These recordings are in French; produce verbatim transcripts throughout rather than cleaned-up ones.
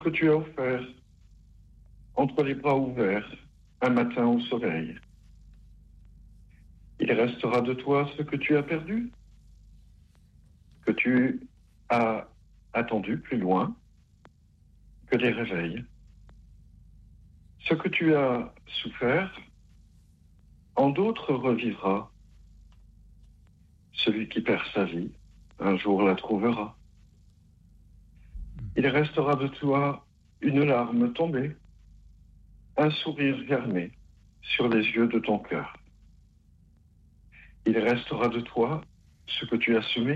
que tu as offert entre les bras ouverts un matin au soleil. Il restera de toi ce que tu as perdu, que tu as attendu plus loin que des réveils. Ce que tu as souffert, en d'autres revivra. Celui qui perd sa vie, un jour la trouvera. Il restera de toi une larme tombée, un sourire germé sur les yeux de ton cœur. Il restera de toi ce que tu as semé,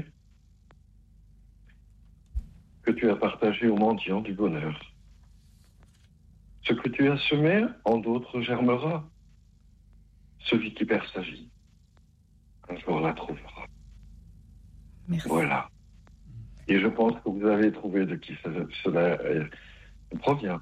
que tu as partagé aux mendiants du bonheur. Ce que tu as semé, en d'autres germera. Celui qui perd sa vie, un jour la trouvera. Merci. Voilà. Et je pense que vous avez trouvé de qui cela euh, provient.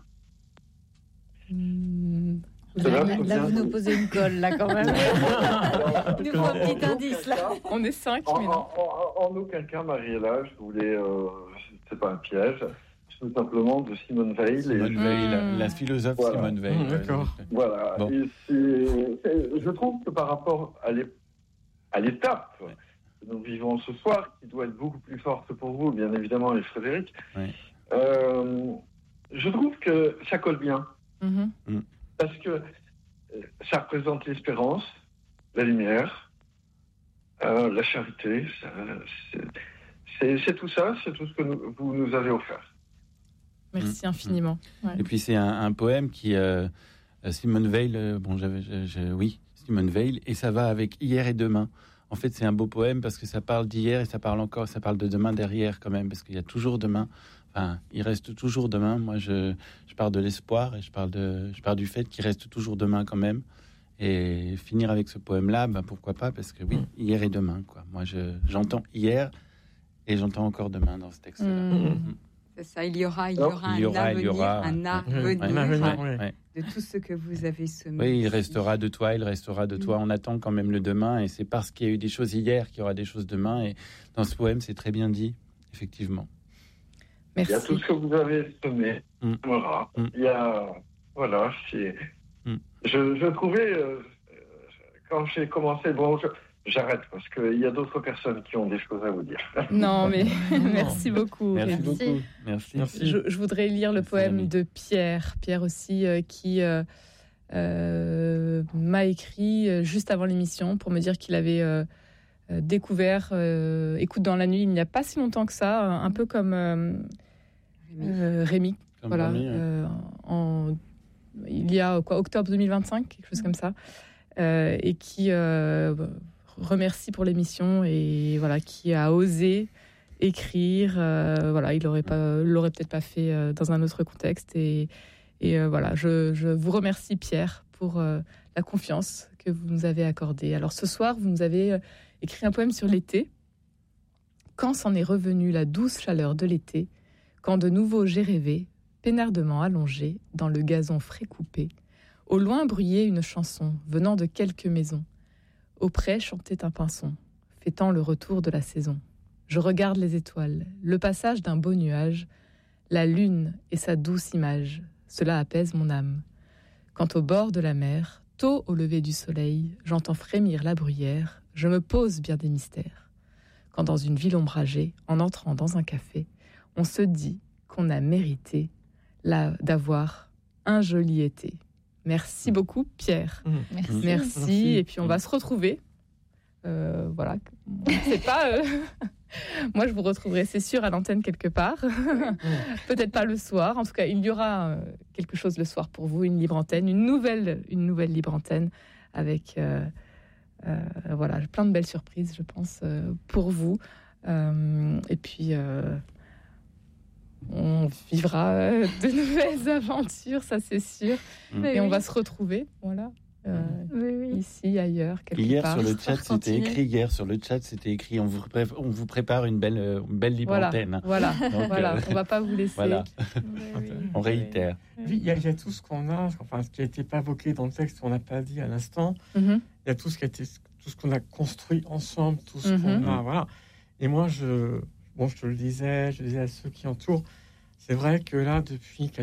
Mmh. Cela Là, provient là, vous de- nous posez une colle, là, quand même. Il nous faut un petit indice, là. On est cinq, En, mais non. en- en- en aucun cas, Mariella, je voulais, euh, c'est pas un piège, tout simplement de Simone Veil. Simone et, Veil, la, Mmh. la philosophe Voilà. Simone Veil. Mmh, ouais. d'accord. Voilà. Bon. Et c'est- c'est- je trouve que par rapport à l'é- à l'étape Ouais. que nous vivons ce soir, qui doit être beaucoup plus forte pour vous, bien évidemment, et Frédéric, Ouais. euh, je trouve que ça colle bien. Mhm. Parce que euh, ça représente l'espérance, la lumière, euh, la charité. Ça, c'est, c'est, c'est tout ça, c'est tout ce que nous- vous nous avez offert. Merci infiniment. Ouais. Et puis c'est un, un poème qui euh, Simone Veil, euh, bon j'avais, je, je- oui Simone Veil, et ça va avec hier et demain. En fait c'est un beau poème parce que ça parle d'hier et ça parle encore, ça parle de demain derrière quand même parce qu'il y a toujours demain. Enfin, il reste toujours demain. Moi je, je parle de l'espoir et je parle de, je parle du fait qu'il reste toujours demain quand même. Et finir avec ce poème-là, bah, pourquoi pas, parce que oui, hier et demain quoi. Moi je, j'entends hier et j'entends encore demain dans ce texte-là. Mmh. C'est ça, il y aura, il y Non, aura il y un aura, il y avenir, aura. un Ouais. avenir Un avenir, Ouais, ouais. ouais. de tout ce que vous avez semé. Oui, il ici. restera de toi, il restera de toi. On attend quand même le demain, et c'est parce qu'il y a eu des choses hier qu'il y aura des choses demain. Et dans ce poème, c'est très bien dit, effectivement. Il y a Merci. tout ce que vous avez semé. Mm. Voilà. Mm. Il y a, voilà, c'est. Mm. Je, je trouvais euh, quand j'ai commencé, bon, je- j'arrête parce qu'il y a d'autres personnes qui ont des choses à vous dire. Non, mais merci beaucoup. Merci, Merci. beaucoup. Merci. Merci. Je, je voudrais lire le Merci, poème Annie. de Pierre. Pierre aussi, euh, qui euh, euh, m'a écrit euh, juste avant l'émission pour me dire qu'il avait euh, euh, découvert euh, Écoute dans la nuit il n'y a pas si longtemps que ça, un peu comme euh, Rémi. euh, Rémi. Comme Voilà, promis, hein. euh, en, il y a quoi, octobre deux mille vingt-cinq, quelque chose comme ça, euh, et qui euh, remercie pour l'émission et voilà, qui a osé écrire. Euh, voilà, il aurait pas, l'aurait peut-être pas fait euh, dans un autre contexte. Et, et euh, voilà, je, je vous remercie Pierre pour euh, la confiance que vous nous avez accordée. Alors ce soir, vous nous avez euh, écrit un poème sur l'été. Quand s'en est revenu la douce chaleur de l'été, quand de nouveau j'ai rêvé, peinardement allongé dans le gazon frais coupé, au loin bruyait une chanson venant de quelques maisons. Auprès chantait un pinson, fêtant le retour de la saison. Je regarde les étoiles, le passage d'un beau nuage, la lune et sa douce image, cela apaise mon âme. Quant au bord de la mer, tôt au lever du soleil, j'entends frémir la bruyère, je me pose bien des mystères. Quand dans une ville ombragée, en entrant dans un café, on se dit qu'on a mérité là, d'avoir un joli été. Merci beaucoup, Pierre. Merci. Merci. Merci. Et puis, on va se retrouver. Euh, voilà. C'est pas... euh, Moi, je vous retrouverai, c'est sûr, à l'antenne quelque part. Peut-être pas le soir. En tout cas, il y aura euh, quelque chose le soir pour vous, une libre antenne, une nouvelle, une nouvelle libre antenne avec... Euh, euh, voilà, plein de belles surprises, je pense, euh, pour vous. Euh, et puis... Euh, on vivra euh, de nouvelles aventures, ça c'est sûr. Mm. Et on va se retrouver, voilà, euh, Oui, oui. ici, ailleurs, quelque Hier part. sur le L'histoire chat, c'était continue. écrit. Hier sur le chat, c'était écrit. On vous prépare, on vous prépare une belle, euh, une belle libre Voilà, antenne. voilà, Donc, voilà. euh, On va pas vous laisser. Voilà, Oui, oui. on réitère. Oui, il y, a- il y a tout ce qu'on a, enfin ce qui a été pas évoqué dans le texte, qu'on n'a pas dit à l'instant. Mhm. Il y a tout ce qui a été, tout ce qu'on a construit ensemble, tout ce Mhm. qu'on a, voilà. Et moi, je, bon, je te le disais, je le disais à ceux qui entourent, C'est vrai que là, depuis